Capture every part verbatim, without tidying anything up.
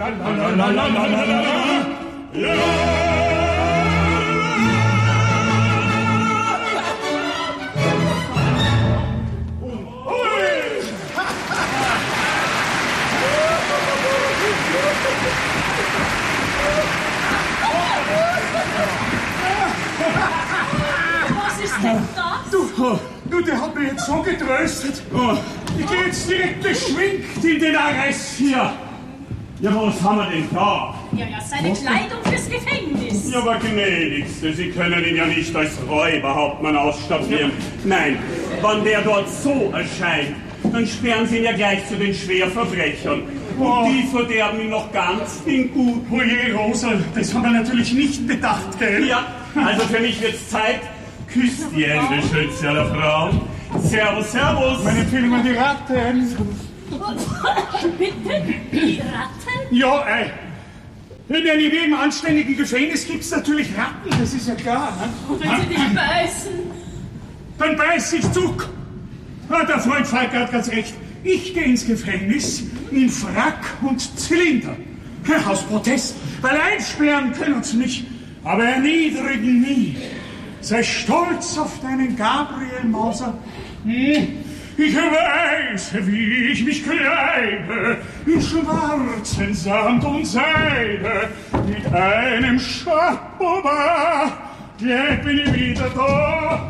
Was ist denn das? Du, du, der hat mich jetzt so getröstet. Oh. Ich gehe jetzt direkt beschwingt in den Arrest hier. Ja, was haben wir denn da? Ja, ja, seine Kleidung fürs Gefängnis. Ja, aber gnädigste, Sie können ihn ja nicht als Räuberhauptmann ausstaffieren. Nein, wenn der dort so erscheint, dann sperren Sie ihn ja gleich zu den Schwerverbrechern. Und Oh. die verderben ihn noch ganz in gut. Oje, Rosa, das haben wir natürlich nicht bedacht, gell? Ja, also für mich wird's Zeit. Küsst die Hände, Schütze aller Frauen. Servus, servus. Meine Empfehlung an die Ratten. Bitte? Die Ratten? Ja, ey. In jedem anständigen Gefängnis gibt's natürlich Ratten, das ist ja klar. Ne? Wenn sie dich beißen. Dann beiß ich zurück. Ah, der Freund Falk hat ganz recht. Ich gehe ins Gefängnis in Frack und Zylinder. Aus Protest, weil einsperren können uns nicht, aber erniedrigen nie. Sei stolz auf deinen Gabriel Mauser. Hm. Ich weiß, wie ich mich kleide, in schwarzen Samt und Seide, mit einem Chapeau, gleich bin ich wieder da.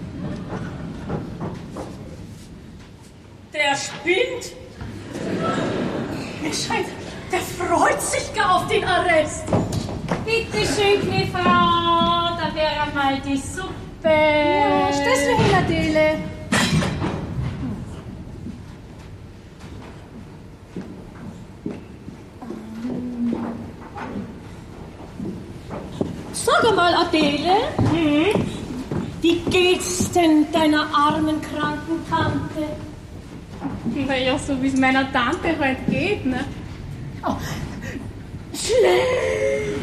Der spinnt. Es scheint, der freut sich gar auf den Arrest. Bitte schön, gnä Frau, da wäre mal die Suppe. Ja, Stößle hin, Adele. Sag mal, Adele, hm? Wie geht's denn deiner armen, kranken Tante? Naja, so wie es meiner Tante halt geht, ne? Oh, schlecht.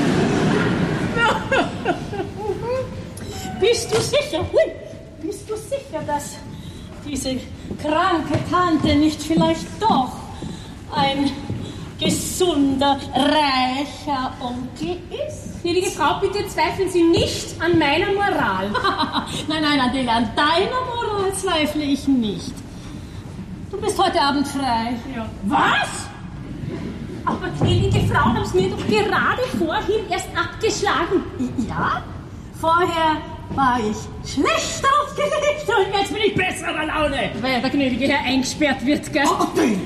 Bist du sicher, hui, bist du sicher, dass diese kranke Tante nicht vielleicht doch ein gesunder, reicher Onkel ist? Gnädige Frau, bitte zweifeln Sie nicht an meiner Moral. Nein, nein, Adele, an deiner Moral zweifle ich nicht. Du bist heute Abend frei. Ja. Was? Aber gnädige Frau, haben Sie mir doch gerade vorhin erst abgeschlagen. Ja? Vorher war ich schlecht aufgelegt und jetzt bin ich besserer Laune. Weil der gnädige Herr eingesperrt wird, gell? Oh, Adele!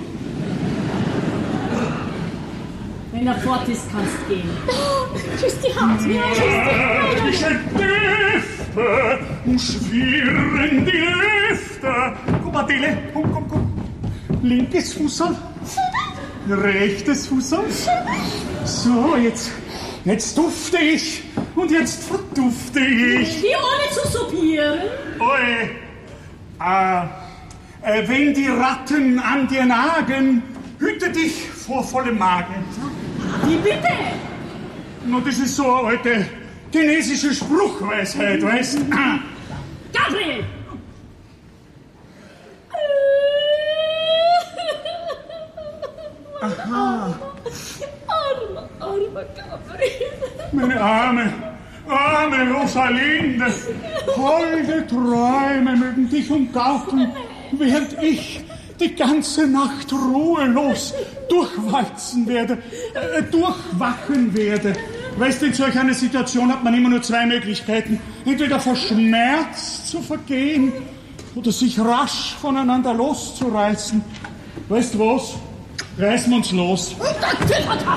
Wenn er fort ist, kannst du gehen. Tschüss, die Hand. Ja, tschüss, Magische Düfte umschwirren die Lüfte. Komm, Adele, komm, komm, komm. Linkes Fußerl, rechtes Fußerl. So, jetzt, jetzt dufte ich und jetzt verdufte ich. Hier ohne zu soupieren. Oi, äh, äh, wenn die Ratten an dir nagen, hüte dich vor vollem Magen. Wie bitte? No, das ist so eine alte chinesische Spruchweisheit, weißt du? Ah. Gabriel! Aha. Armer, armer Gabriel. Meine arme, arme Rosalinde, holde Träume mögen dich umgarten, während ich die ganze Nacht ruhelos durchwalzen werde, äh, durchwachen werde. Weißt du, in solch einer Situation hat man immer nur zwei Möglichkeiten. Entweder verschmerzt zu vergehen oder sich rasch voneinander loszureißen. Weißt du was? Reißen wir uns los.